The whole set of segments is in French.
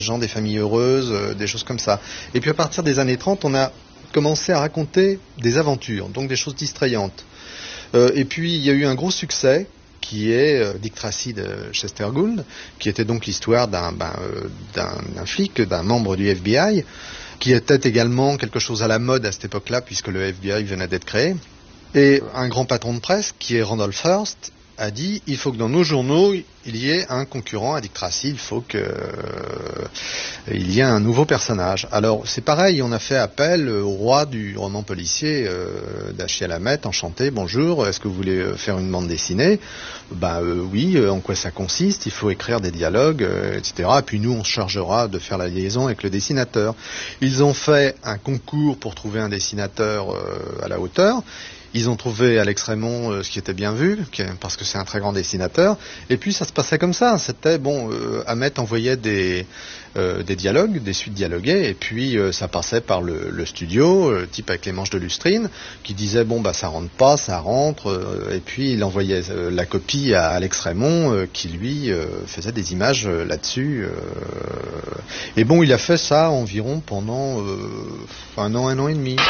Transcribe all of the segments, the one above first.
gens des familles heureuses, des choses comme ça. Et puis à partir des années 30, on a commencé à raconter des aventures, donc des choses distrayantes. Et puis il y a eu un gros succès qui est Dick Tracy de Chester Gould, qui était donc l'histoire d'un flic, d'un membre du FBI, qui était également quelque chose à la mode à cette époque-là, puisque le FBI venait d'être créé. Et un grand patron de presse, qui est Randolph Hearst, a dit, il faut que dans nos journaux, il y ait un concurrent à Dick Tracy, il faut qu'il y ait un nouveau personnage. Alors, c'est pareil, on a fait appel au roi du roman policier, Dashiell Hammett, enchanté, bonjour, est-ce que vous voulez faire une bande dessinée ? Oui, en quoi ça consiste ? Il faut écrire des dialogues, etc. Et puis nous, on se chargera de faire la liaison avec le dessinateur. Ils ont fait un concours pour trouver un dessinateur à la hauteur. Ils ont trouvé Alex Raymond, ce qui était bien vu, parce que c'est un très grand dessinateur. Et puis ça se passait comme ça. C'était Hammett envoyait des dialogues, des suites dialoguées, et puis ça passait par le studio, type avec les manches de lustrine, qui disait ça rentre pas, ça rentre. Et puis il envoyait la copie à Alex Raymond, qui lui faisait des images là-dessus. Et il a fait ça environ pendant un an et demi.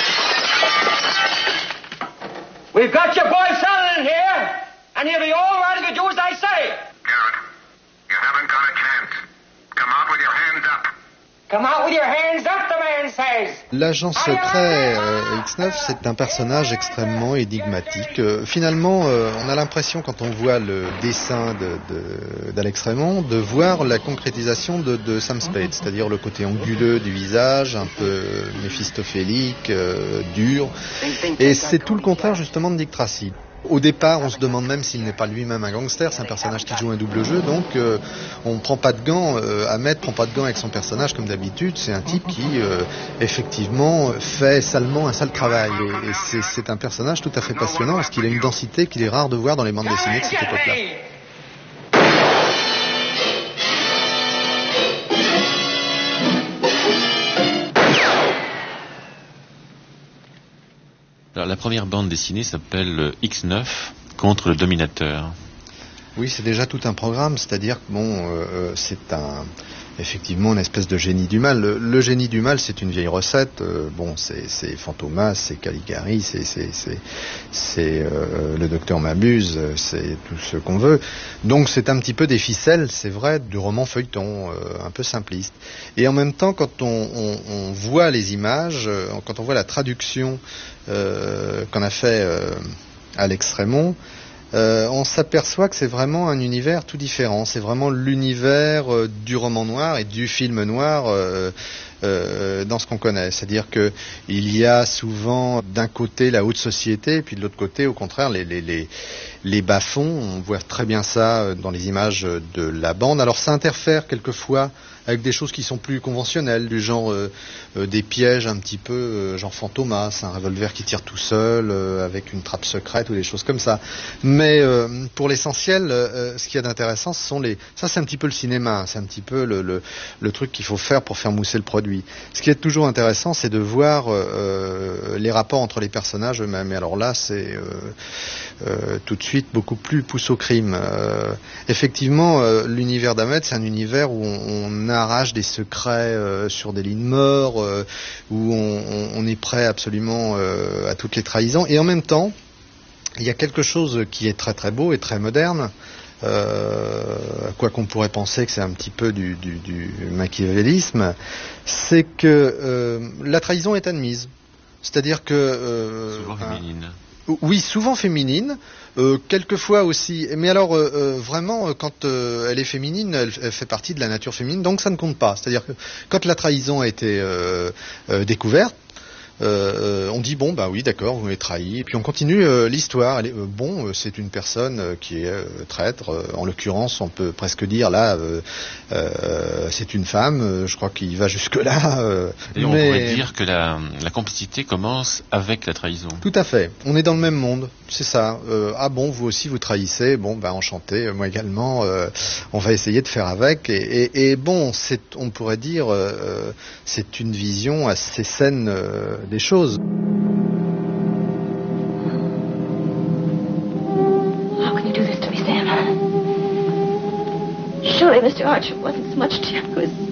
We've got your boy Sutherland here, and he'll be all right if you do as I say. Garrett, you haven't got a chance. Come out with your hands up. Come out with your hands up, the man says. L'agent secret X9, c'est un personnage extrêmement énigmatique. Finalement, on a l'impression, quand on voit le dessin d'Alex Raymond, de voir la concrétisation de Sam Spade, c'est-à-dire le côté anguleux du visage, un peu méphistophélique, dur. Et c'est tout le contraire justement de Dick Tracy. Au départ, on se demande même s'il n'est pas lui-même un gangster, c'est un personnage qui joue un double jeu, donc on ne prend pas de gants, Hammett prend pas de gants avec son personnage comme d'habitude, c'est un type qui effectivement fait salement un sale travail, et c'est un personnage tout à fait passionnant, parce qu'il a une densité qu'il est rare de voir dans les bandes dessinées de cette époque-là. Alors, la première bande dessinée s'appelle X9 contre le Dominateur. Oui, c'est déjà tout un programme, c'est-à-dire que c'est effectivement une espèce de génie du mal. Le génie du mal, c'est une vieille recette. C'est Fantomas, c'est Caligari, c'est le docteur Mabuse, c'est tout ce qu'on veut. Donc c'est un petit peu des ficelles, c'est vrai, du roman feuilleton, un peu simpliste. Et en même temps, quand on voit les images, quand on voit la traduction qu'en a fait Alex Raymond, on s'aperçoit que c'est vraiment un univers tout différent. C'est vraiment l'univers du roman noir et du film noir dans ce qu'on connaît. C'est-à-dire que il y a souvent d'un côté la haute société, et puis de l'autre côté, au contraire, les bas-fonds. On voit très bien ça dans les images de la bande. Alors ça interfère quelquefois avec des choses qui sont plus conventionnelles, du genre des pièges un petit peu, genre Fantomas, un revolver qui tire tout seul, avec une trappe secrète ou des choses comme ça. Mais pour l'essentiel, ce qu'il y a d'intéressant, ça c'est un petit peu le cinéma, c'est un petit peu le truc qu'il faut faire pour faire mousser le produit. Ce qui est toujours intéressant, c'est de voir les rapports entre les personnages eux-mêmes. Et alors là, c'est tout de suite beaucoup plus pousse au crime. Effectivement, l'univers d'Hammett, c'est un univers où on arrache des secrets sur des lits de mort, où on est prêt absolument à toutes les trahisons. Et en même temps, il y a quelque chose qui est très très beau et très moderne, quoi qu'on pourrait penser que c'est un petit peu du machiavélisme, c'est que la trahison est admise. C'est-à-dire que... souvent féminine. Oui, souvent féminine, quelquefois aussi, mais alors vraiment quand elle est féminine, elle fait partie de la nature féminine, donc ça ne compte pas. C'est-à-dire que quand la trahison a été découverte, on dit oui d'accord, vous m'avez trahi, et puis on continue l'histoire. C'est une personne qui est traître, en l'occurrence on peut presque dire là c'est une femme, je crois qu'il va jusque là. Et on pourrait dire que la complicité commence avec la trahison. Tout à fait, on est dans le même monde, c'est ça. Vous aussi vous trahissez, enchanté, moi également, on va essayer de faire avec, on pourrait dire c'est une vision assez saine des choses. How can you do this to me, Sam? Surely Mr. Archer wasn't so much to you as